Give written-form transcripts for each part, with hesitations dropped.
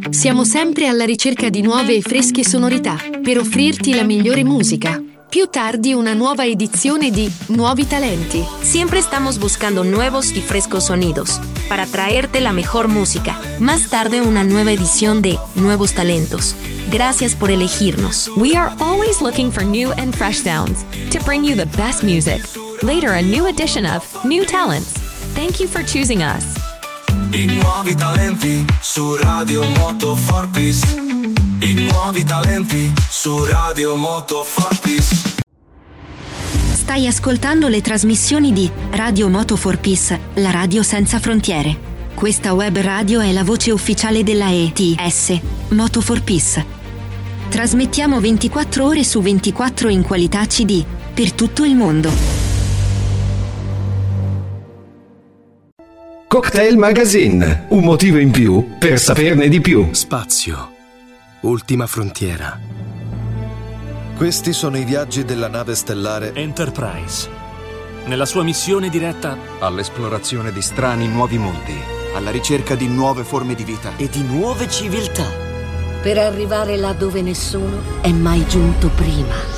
Siamo sempre alla ricerca di nuove e fresche sonorità per offrirti la migliore musica. Più tardi una nueva edición de Nuevi Talenti. Siempre estamos buscando nuevos y frescos sonidos para traerte la mejor música. Más tarde una nueva edición de Nuevos Talentos. Gracias por elegirnos. We are always looking for new and fresh sounds to bring you the best music. Later a new edition of New Talents. Thank you for choosing us. I nuovi talenti su Radio Moto Fortis. I nuovi talenti su Radio Moto Fortis. Stai ascoltando le trasmissioni di Radio Moto for Peace, la radio senza frontiere. Questa web radio è la voce ufficiale della ETS, Moto for Peace. Trasmettiamo 24 ore su 24 in qualità CD, per tutto il mondo. Cocktail Magazine, un motivo in più per saperne di più. Spazio, ultima frontiera. Questi sono i viaggi della nave stellare Enterprise, nella sua missione diretta all'esplorazione di strani nuovi mondi, alla ricerca di nuove forme di vita e di nuove civiltà, per arrivare là dove nessuno è mai giunto prima.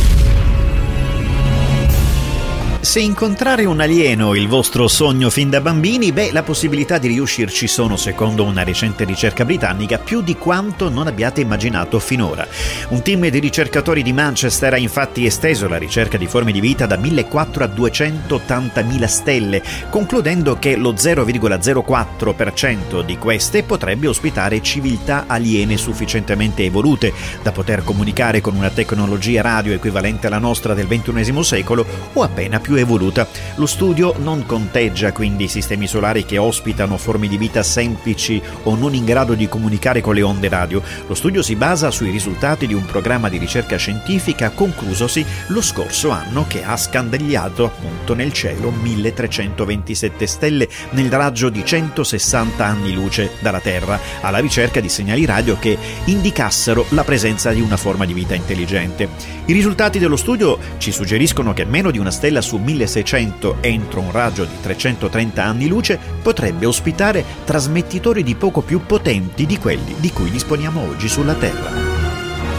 Se incontrare un alieno è il vostro sogno fin da bambini, la possibilità di riuscirci sono, secondo una recente ricerca britannica, più di quanto non abbiate immaginato finora. Un team di ricercatori di Manchester ha infatti esteso la ricerca di forme di vita da 1.400 a 280.000 stelle, concludendo che lo 0,04% di queste potrebbe ospitare civiltà aliene sufficientemente evolute da poter comunicare con una tecnologia radio equivalente alla nostra del XXI secolo o appena più evoluta. Lo studio non conteggia quindi sistemi solari che ospitano forme di vita semplici o non in grado di comunicare con le onde radio. Lo studio si basa sui risultati di un programma di ricerca scientifica conclusosi lo scorso anno, che ha scandagliato appunto nel cielo 1327 stelle nel raggio di 160 anni luce dalla Terra, alla ricerca di segnali radio che indicassero la presenza di una forma di vita intelligente. I risultati dello studio ci suggeriscono che meno di una stella su 1600 entro un raggio di 330 anni luce potrebbe ospitare trasmettitori di poco più potenti di quelli di cui disponiamo oggi sulla Terra.